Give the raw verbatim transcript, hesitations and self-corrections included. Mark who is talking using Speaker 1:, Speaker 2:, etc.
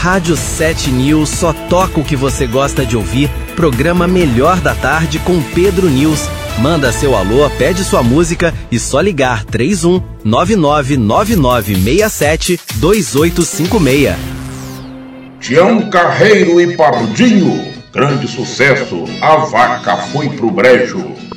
Speaker 1: Rádio sete News só toca o que você gosta de ouvir. Programa Melhor da Tarde com Pedro News. Manda seu alô, pede sua música e só ligar três um nove nove nove nove seis sete dois oito cinco seis.
Speaker 2: Tião Carreiro e Pardinho, grande sucesso, a vaca foi pro brejo.